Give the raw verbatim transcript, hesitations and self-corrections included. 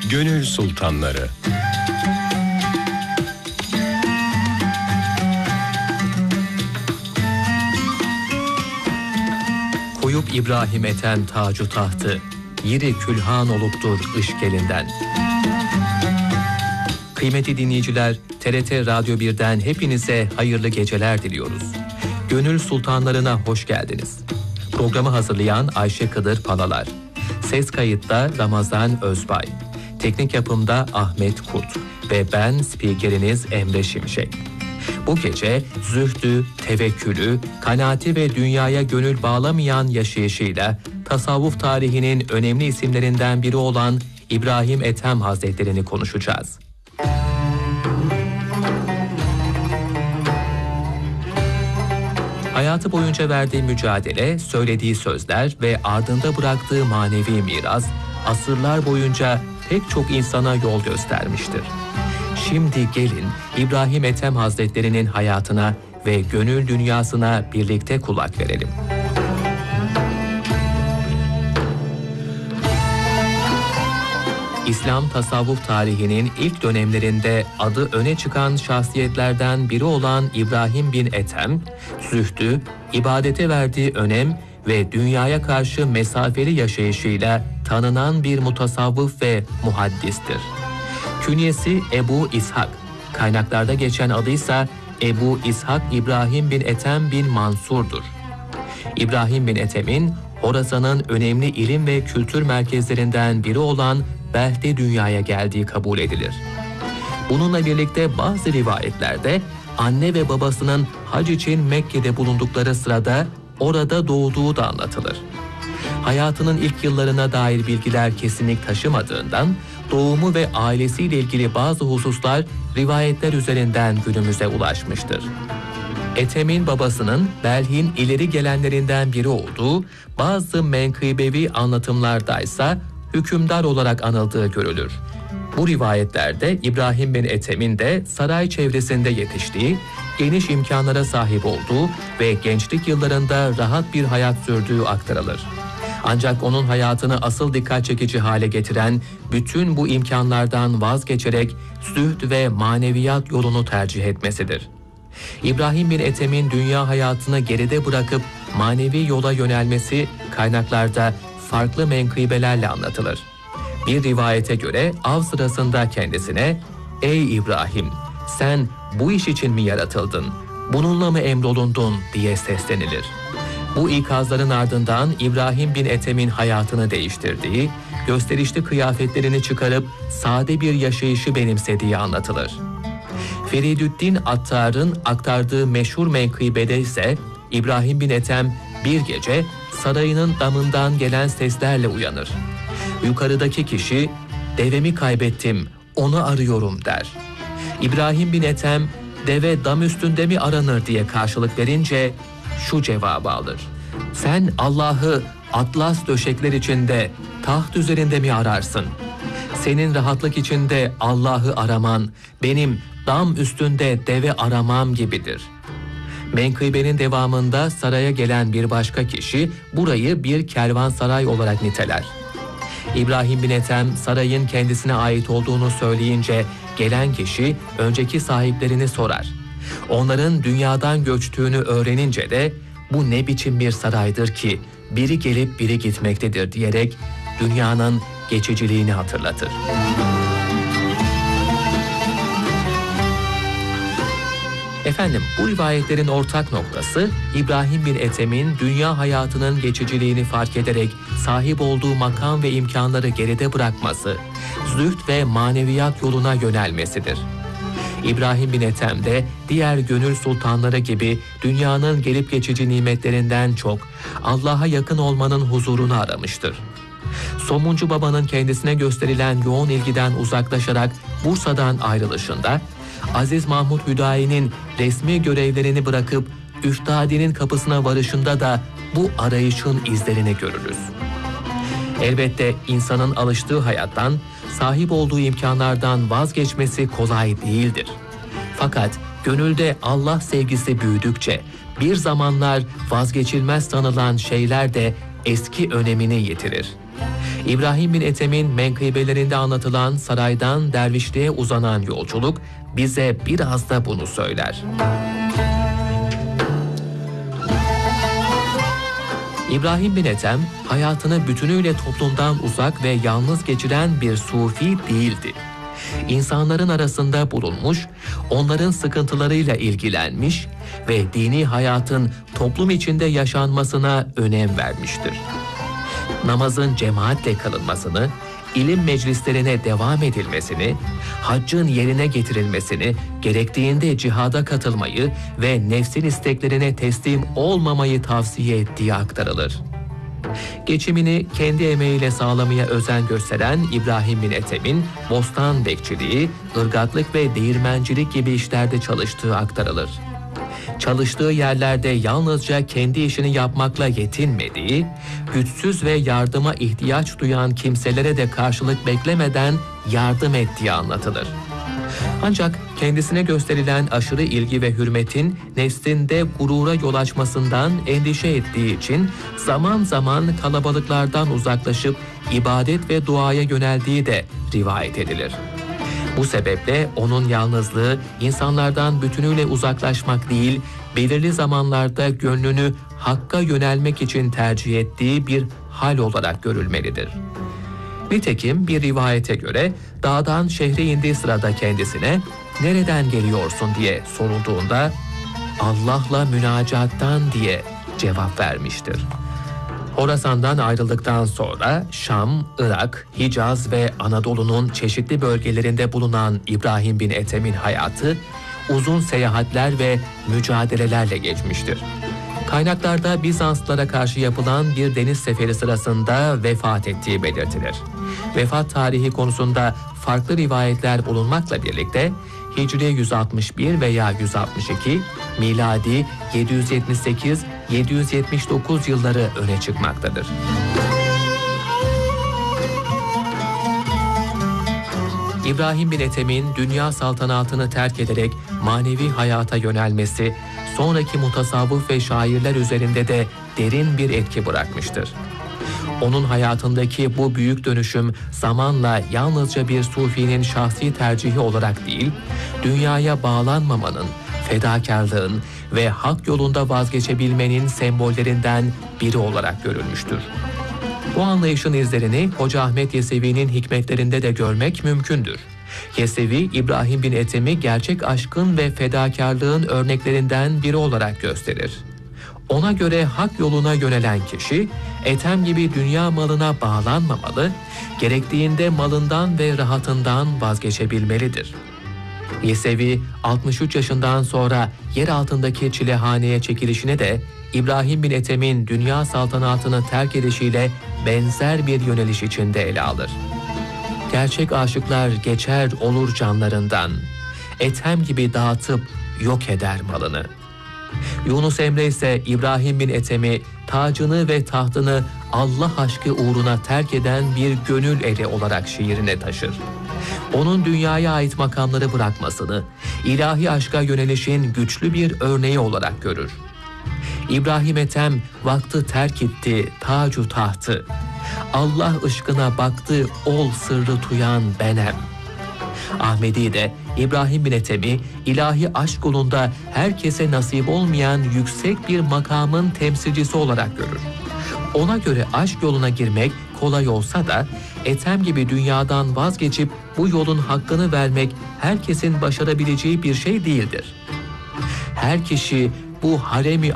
Gönül Sultanları. Koyup İbrahim Ethem tacu tahtı, yeri külhan oluptur ışkelinden. Kıymetli dinleyiciler, T R T Radyo bir'den hepinize hayırlı geceler diliyoruz. Gönül Sultanlarına hoş geldiniz. Programı hazırlayan Ayşe Kıdır Palalar. Ses kayıtta Ramazan Özbay. Teknik yapımda Ahmet Kurt. Ve ben spikeriniz Emre Şimşek. Bu gece zühdü, tevekkülü, kanaati ve dünyaya gönül bağlamayan yaşayışıyla tasavvuf tarihinin önemli isimlerinden biri olan İbrahim Ethem Hazretleri'ni konuşacağız. Hayatı boyunca verdiği mücadele, söylediği sözler ve ardında bıraktığı manevi miras, asırlar boyunca pek çok insana yol göstermiştir. Şimdi gelin İbrahim Ethem Hazretleri'nin hayatına ve gönül dünyasına birlikte kulak verelim. İslam tasavvuf tarihinin ilk dönemlerinde adı öne çıkan şahsiyetlerden biri olan İbrahim bin Ethem, zühdü, ibadete verdiği önem ve dünyaya karşı mesafeli yaşayışıyla tanınan bir mutasavvıf ve muhaddistir. Künyesi Ebu İshak, kaynaklarda geçen adıysa Ebu İshak İbrahim bin Ethem bin Mansur'dur. İbrahim bin Ethem'in Horasan'ın önemli ilim ve kültür merkezlerinden biri olan Belh'te dünyaya geldiği kabul edilir. Bununla birlikte bazı rivayetlerde anne ve babasının hac için Mekke'de bulundukları sırada orada doğduğu da anlatılır. Hayatının ilk yıllarına dair bilgiler kesinlik taşımadığından doğumu ve ailesiyle ilgili bazı hususlar rivayetler üzerinden günümüze ulaşmıştır. Ethem'in babasının Belh'in ileri gelenlerinden biri olduğu, bazı menkıbevi anlatımlardaysa hükümdar olarak anıldığı görülür. Bu rivayetlerde İbrahim bin Ethem'in de saray çevresinde yetiştiği, geniş imkanlara sahip olduğu ve gençlik yıllarında rahat bir hayat sürdüğü aktarılır. Ancak onun hayatını asıl dikkat çekici hale getiren bütün bu imkanlardan vazgeçerek zühd ve maneviyat yolunu tercih etmesidir. İbrahim bin Ethem'in dünya hayatını geride bırakıp manevi yola yönelmesi kaynaklarda farklı menkıbelerle anlatılır. Bir rivayete göre av sırasında kendisine "Ey İbrahim, sen bu iş için mi yaratıldın? Bununla mı emrolundun?" diye seslenilir. Bu ikazların ardından İbrahim bin Ethem'in hayatını değiştirdiği, gösterişli kıyafetlerini çıkarıp sade bir yaşayışı benimsediği anlatılır. Feridüddin Attar'ın aktardığı meşhur menkıbede ise İbrahim bin Ethem bir gece sarayının damından gelen seslerle uyanır. Yukarıdaki kişi "Devemi kaybettim, onu arıyorum." der. İbrahim bin Ethem "Deve dam üstünde mi aranır?" diye karşılık verince şu cevabı alır: "Sen Allah'ı atlas döşekler içinde, taht üzerinde mi ararsın? Senin rahatlık içinde Allah'ı araman, benim dam üstünde deve aramam gibidir." Menkıbenin devamında saraya gelen bir başka kişi burayı bir kervansaray olarak niteler. İbrahim bin Ethem sarayın kendisine ait olduğunu söyleyince gelen kişi önceki sahiplerini sorar. Onların dünyadan göçtüğünü öğrenince de "Bu ne biçim bir saraydır ki biri gelip biri gitmektedir" diyerek dünyanın geçiciliğini hatırlatır. Efendim, bu rivayetlerin ortak noktası İbrahim bin Ethem'in dünya hayatının geçiciliğini fark ederek sahip olduğu makam ve imkanları geride bırakması, zühd ve maneviyat yoluna yönelmesidir. İbrahim bin Ethem de diğer gönül sultanları gibi dünyanın gelip geçici nimetlerinden çok Allah'a yakın olmanın huzurunu aramıştır. Somuncu Baba'nın kendisine gösterilen yoğun ilgiden uzaklaşarak Bursa'dan ayrılışında, Aziz Mahmud Hüdayi'nin resmi görevlerini bırakıp Üftadi'nin kapısına varışında da bu arayışın izlerini görürüz. Elbette insanın alıştığı hayattan, sahip olduğu imkanlardan vazgeçmesi kolay değildir. Fakat gönülde Allah sevgisi büyüdükçe bir zamanlar vazgeçilmez sanılan şeyler de eski önemini yitirir. İbrahim bin Ethem'in menkıbelerinde anlatılan saraydan dervişliğe uzanan yolculuk bize biraz da bunu söyler. İbrahim bin Ethem hayatını bütünüyle toplumdan uzak ve yalnız geçiren bir sufi değildi. İnsanların arasında bulunmuş, onların sıkıntılarıyla ilgilenmiş ve dini hayatın toplum içinde yaşanmasına önem vermiştir. Namazın cemaatle kılınmasını, ilim meclislerine devam edilmesini, haccın yerine getirilmesini, gerektiğinde cihada katılmayı ve nefsin isteklerine teslim olmamayı tavsiye ettiği aktarılır. Geçimini kendi emeğiyle sağlamaya özen gösteren İbrahim bin Ethem'in bostan bekçiliği, ırgatlık ve değirmencilik gibi işlerde çalıştığı aktarılır. Çalıştığı yerlerde yalnızca kendi işini yapmakla yetinmediği, güçsüz ve yardıma ihtiyaç duyan kimselere de karşılık beklemeden yardım ettiği anlatılır. Ancak kendisine gösterilen aşırı ilgi ve hürmetin neslinde gurura yol açmasından endişe ettiği için zaman zaman kalabalıklardan uzaklaşıp ibadet ve duaya yöneldiği de rivayet edilir. Bu sebeple onun yalnızlığı insanlardan bütünüyle uzaklaşmak değil, belirli zamanlarda gönlünü Hakk'a yönelmek için tercih ettiği bir hal olarak görülmelidir. Nitekim bir rivayete göre dağdan şehre indiği sırada kendisine "Nereden geliyorsun?" diye sorulduğunda "Allah'la münacattan" diye cevap vermiştir. Horasan'dan ayrıldıktan sonra Şam, Irak, Hicaz ve Anadolu'nun çeşitli bölgelerinde bulunan İbrahim bin Ethem'in hayatı uzun seyahatler ve mücadelelerle geçmiştir. Kaynaklarda Bizanslılara karşı yapılan bir deniz seferi sırasında vefat ettiği belirtilir. Vefat tarihi konusunda farklı rivayetler bulunmakla birlikte Hicri yüz altmış bir veya yüz altmış iki, miladi yedi yüz yetmiş sekiz yedi yüz yetmiş dokuz yılları öne çıkmaktadır. İbrahim bin Ethem'in dünya saltanatını terk ederek manevi hayata yönelmesi, sonraki mutasavvıf ve şairler üzerinde de derin bir etki bırakmıştır. Onun hayatındaki bu büyük dönüşüm zamanla yalnızca bir sufinin şahsi tercihi olarak değil, dünyaya bağlanmamanın, fedakarlığın ve hak yolunda vazgeçebilmenin sembollerinden biri olarak görülmüştür. Bu anlayışın izlerini Hoca Ahmet Yesevi'nin hikmetlerinde de görmek mümkündür. Yesevi, İbrahim bin Ethem'i gerçek aşkın ve fedakarlığın örneklerinden biri olarak gösterir. Ona göre hak yoluna yönelen kişi, Ethem gibi dünya malına bağlanmamalı, gerektiğinde malından ve rahatından vazgeçebilmelidir. Yesevi, altmış üç yaşından sonra yer altındaki çilehaneye çekilişine de İbrahim bin Ethem'in dünya saltanatını terk edişiyle benzer bir yöneliş içinde ele alır. Gerçek aşıklar geçer olur canlarından, Ethem gibi dağıtıp yok eder malını. Yunus Emre ise İbrahim bin Ethem'i tacını ve tahtını Allah aşkı uğruna terk eden bir gönül eli olarak şiirine taşır. Onun dünyaya ait makamları bırakmasını, ilahi aşka yönelişin güçlü bir örneği olarak görür. İbrahim Ethem vakti terk etti tacu tahtı. Allah ışkına baktı ol sırrı tuyan benem. Ahmedi de İbrahim bin Ethem'i ilahi aşk yolunda herkese nasip olmayan yüksek bir makamın temsilcisi olarak görür. Ona göre aşk yoluna girmek kolay olsa da Ethem gibi dünyadan vazgeçip bu yolun hakkını vermek herkesin başarabileceği bir şey değildir. Her kişi bu harem-i